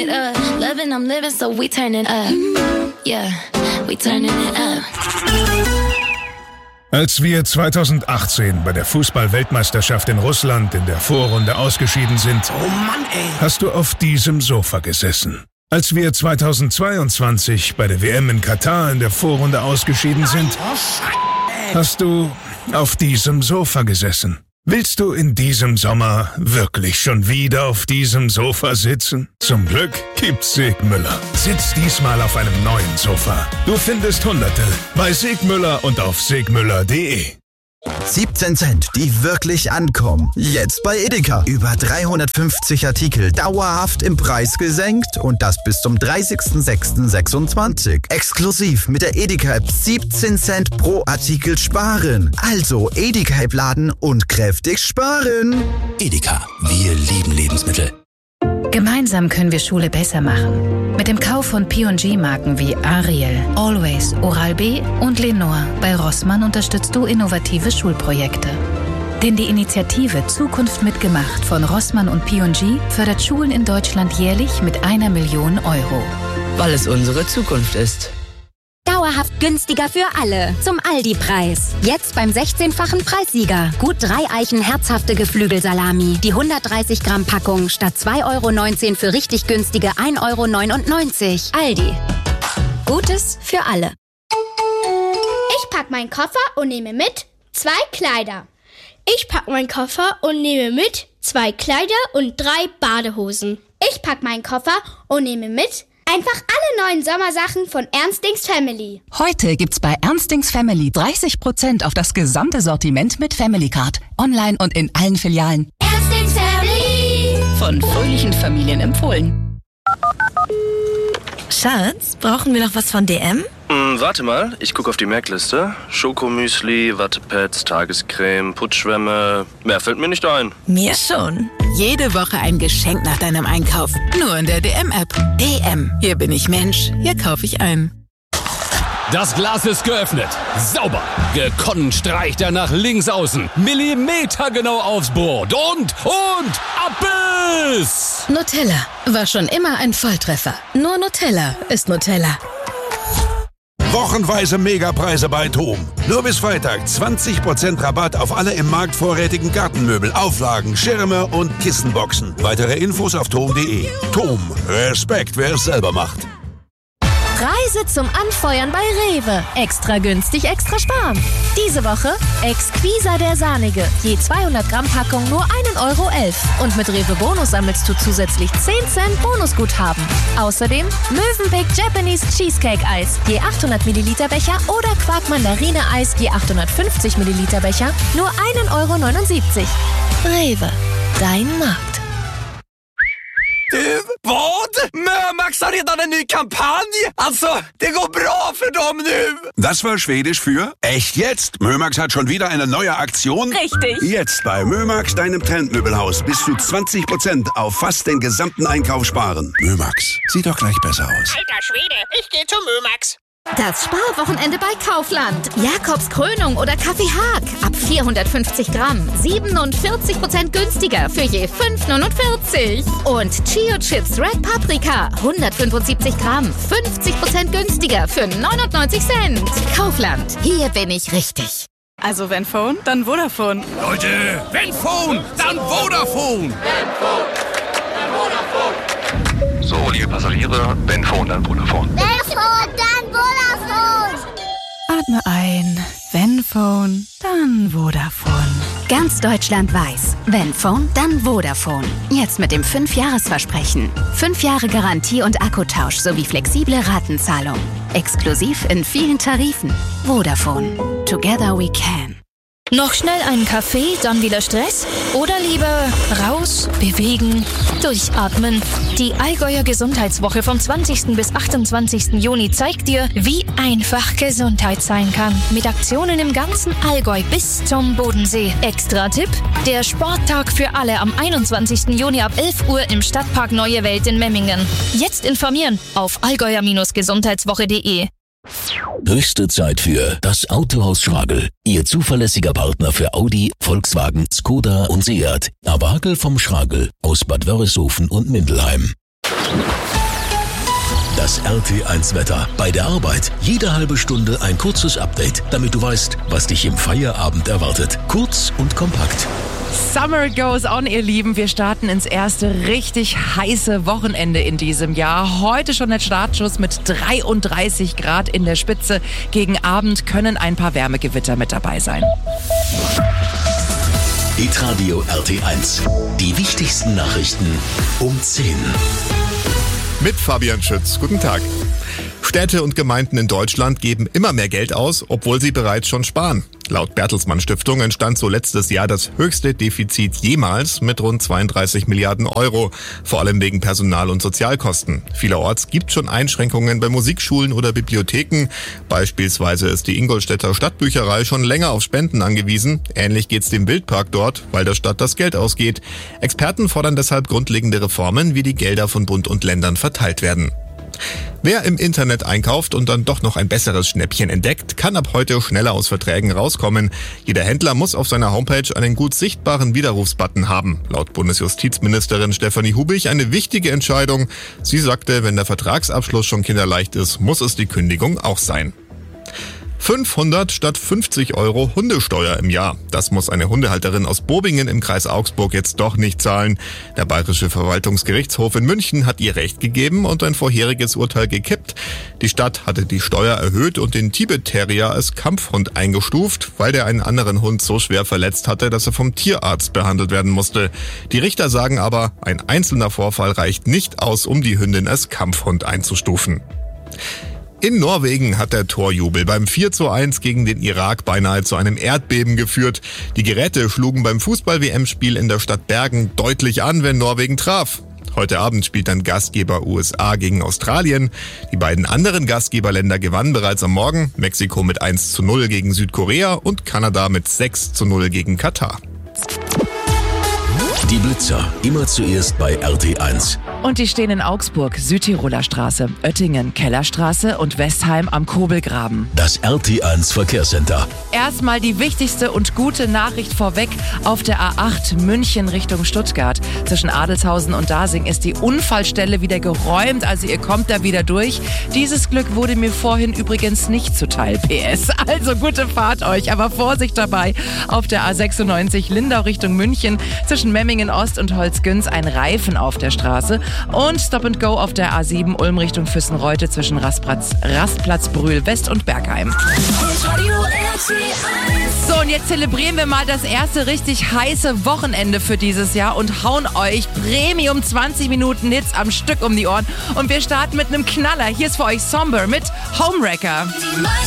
it up. Loving, I'm living, so we turn it up. Yeah, we turning it up. Als wir 2018 bei der Fußball-Weltmeisterschaft in Russland in der Vorrunde ausgeschieden sind, oh Mann, ey, hast du auf diesem Sofa gesessen. Als wir 2022 bei der WM in Katar in der Vorrunde ausgeschieden sind, hast du auf diesem Sofa gesessen. Willst du in diesem Sommer wirklich schon wieder auf diesem Sofa sitzen? Zum Glück gibt's Segmüller. Sitz diesmal auf einem neuen Sofa. Du findest Hunderte bei Segmüller und auf segmüller.de. 17 Cent, die wirklich ankommen. Jetzt bei Edeka. Über 350 Artikel dauerhaft im Preis gesenkt und das bis zum 30.06.26. Exklusiv mit der Edeka-App 17 Cent pro Artikel sparen. Also Edeka-App laden und kräftig sparen. Edeka, wir lieben Lebensmittel. Gemeinsam können wir Schule besser machen. Mit dem Kauf von P&G-Marken wie Ariel, Always, Oral-B und Lenore bei Rossmann unterstützt du innovative Schulprojekte. Denn die Initiative Zukunft mitgemacht von Rossmann und P&G fördert Schulen in Deutschland jährlich mit 1 Million Euro. Weil es unsere Zukunft ist. Dauerhaft günstiger für alle. Zum Aldi-Preis. Jetzt beim 16-fachen Preissieger. Gut 3 Eichen herzhafte Geflügelsalami. Die 130 Gramm Packung statt 2,19 € für richtig günstige 1,99 €. Aldi. Gutes für alle. Ich pack meinen Koffer und nehme mit 2 Kleider. Ich pack meinen Koffer und nehme mit 2 Kleider und 3 Badehosen. Ich pack meinen Koffer und nehme mit einfach alle neuen Sommersachen von Ernstings Family. Heute gibt's bei Ernstings Family 30% auf das gesamte Sortiment mit Family Card. Online und in allen Filialen. Ernstings Family. Von fröhlichen Familien empfohlen. Schatz, brauchen wir noch was von DM? Warte mal, ich gucke auf die Merkliste. Schokomüsli, Wattepads, Tagescreme, Putzschwämme. Mehr fällt mir nicht ein. Mir schon. Jede Woche ein Geschenk nach deinem Einkauf. Nur in der DM-App. DM. Hier bin ich Mensch. Hier kaufe ich ein. Das Glas ist geöffnet. Sauber. Gekonnt streicht er nach links außen. Millimetergenau aufs Brot. Und Abbiss! Nutella war schon immer ein Volltreffer. Nur Nutella ist Nutella. Wochenweise Megapreise bei TOM. Nur bis Freitag 20% Rabatt auf alle im Markt vorrätigen Gartenmöbel, Auflagen, Schirme und Kissenboxen. Weitere Infos auf tom.de. TOM. Respekt, wer es selber macht. Reise zum Anfeuern bei Rewe. Extra günstig, extra sparen. Diese Woche Exquisa der Sahnige. Je 200 Gramm Packung nur 1,11 € Und mit Rewe Bonus sammelst du zusätzlich 10 Cent Bonusguthaben. Außerdem Mövenpick Japanese Cheesecake Eis. Je 800 Milliliter Becher oder Quark Mandarine Eis. Je 850 Milliliter Becher. Nur 1,79 €. Rewe. Dein Markt. Vad? Mömax har redan en ny kampanj! Alltså, det går bra för dem nu! Das war Schwedisch für echt jetzt. Mömax hat schon wieder eine neue Aktion. Richtig. Jetzt bei Mömax, deinem Trendmöbelhaus, bis zu 20% auf fast den gesamten Einkauf sparen. Mömax, sieht doch gleich besser aus. Alter Schwede, ich gehe zu Mömax. Das Sparwochenende bei Kaufland. Jakobs Krönung oder Kaffee Haag. Ab 450 Gramm. 47% günstiger für je 5,49 €. Und Chio Chips Red Paprika. 175 Gramm. 50% günstiger für 99 Cent. Kaufland. Hier bin ich richtig. Also wenn Phone, dann Vodafone. Leute, wenn Phone, dann Vodafone. Wenn Phone, dann Vodafone. So, liebe Passagiere, wenn Phone, dann Vodafone. Wenn Phone, dann Vodafone. Atme ein. Wenn Phone, dann Vodafone. Ganz Deutschland weiß, wenn Phone, dann Vodafone. Jetzt mit dem 5-Jahres-Versprechen. 5 Jahre Garantie und Akkutausch sowie flexible Ratenzahlung. Exklusiv in vielen Tarifen. Vodafone. Together we can. Noch schnell einen Kaffee, dann wieder Stress? Oder lieber raus, bewegen, durchatmen? Die Allgäuer Gesundheitswoche vom 20. bis 28. Juni zeigt dir, wie einfach Gesundheit sein kann. Mit Aktionen im ganzen Allgäu bis zum Bodensee. Extra Tipp: der Sporttag für alle am 21. Juni ab 11 Uhr im Stadtpark Neue Welt in Memmingen. Jetzt informieren auf allgäuer-gesundheitswoche.de. Höchste Zeit für das Autohaus Schragel. Ihr zuverlässiger Partner für Audi, Volkswagen, Skoda und Seat. Aber Hackel vom Schragel aus Bad Wörishofen und Mindelheim. Das RT1-Wetter. Bei der Arbeit jede halbe Stunde ein kurzes Update, damit du weißt, was dich im Feierabend erwartet. Kurz und kompakt. Summer goes on, ihr Lieben. Wir starten ins erste richtig heiße Wochenende in diesem Jahr. Heute schon der Startschuss mit 33 Grad in der Spitze. Gegen Abend können ein paar Wärmegewitter mit dabei sein. Hitradio RT1. Die wichtigsten Nachrichten um 10. Mit Fabian Schütz. Guten Tag. Städte und Gemeinden in Deutschland geben immer mehr Geld aus, obwohl sie bereits schon sparen. Laut Bertelsmann Stiftung entstand so letztes Jahr das höchste Defizit jemals mit rund 32 Milliarden Euro, vor allem wegen Personal- und Sozialkosten. Vielerorts gibt schon Einschränkungen bei Musikschulen oder Bibliotheken. Beispielsweise ist die Ingolstädter Stadtbücherei schon länger auf Spenden angewiesen. Ähnlich geht's dem Wildpark dort, weil der Stadt das Geld ausgeht. Experten fordern deshalb grundlegende Reformen, wie die Gelder von Bund und Ländern verteilt werden. Wer im Internet einkauft und dann doch noch ein besseres Schnäppchen entdeckt, kann ab heute schneller aus Verträgen rauskommen. Jeder Händler muss auf seiner Homepage einen gut sichtbaren Widerrufsbutton haben. Laut Bundesjustizministerin Stefanie Hubich eine wichtige Entscheidung. Sie sagte, wenn der Vertragsabschluss schon kinderleicht ist, muss es die Kündigung auch sein. 500 statt 50 Euro Hundesteuer im Jahr. Das muss eine Hundehalterin aus Bobingen im Kreis Augsburg jetzt doch nicht zahlen. Der Bayerische Verwaltungsgerichtshof in München hat ihr Recht gegeben und ein vorheriges Urteil gekippt. Die Stadt hatte die Steuer erhöht und den Tibet Terrier als Kampfhund eingestuft, weil der einen anderen Hund so schwer verletzt hatte, dass er vom Tierarzt behandelt werden musste. Die Richter sagen aber, ein einzelner Vorfall reicht nicht aus, um die Hündin als Kampfhund einzustufen. In Norwegen hat der Torjubel beim 4:1 gegen den Irak beinahe zu einem Erdbeben geführt. Die Geräte schlugen beim Fußball-WM-Spiel in der Stadt Bergen deutlich an, wenn Norwegen traf. Heute Abend spielt dann Gastgeber USA gegen Australien. Die beiden anderen Gastgeberländer gewannen bereits am Morgen. Mexiko mit 1:0 gegen Südkorea und Kanada mit 6:0 gegen Katar. Die Blitzer, immer zuerst bei RT1. Und die stehen in Augsburg, Südtiroler Straße, Oettingen, Kellerstraße und Westheim am Kobelgraben. Das RT1 Verkehrscenter. Erstmal die wichtigste und gute Nachricht vorweg. Auf der A8 München Richtung Stuttgart. Zwischen Adelshausen und Dasing ist die Unfallstelle wieder geräumt, also ihr kommt da wieder durch. Dieses Glück wurde mir vorhin übrigens nicht zuteil, PS. Also gute Fahrt euch, aber Vorsicht dabei. Auf der A96 Lindau Richtung München zwischen Memmingen Ost und Holzgünz ein Reifen auf der Straße. Und Stop and Go auf der A7 Ulm Richtung Füssenreute zwischen Rastplatz Brühl West und Bergheim. So, und jetzt zelebrieren wir mal das erste richtig heiße Wochenende für dieses Jahr und hauen euch Premium 20 Minuten Hits am Stück um die Ohren. Und wir starten mit einem Knaller. Hier ist für euch Somber mit Homewrecker.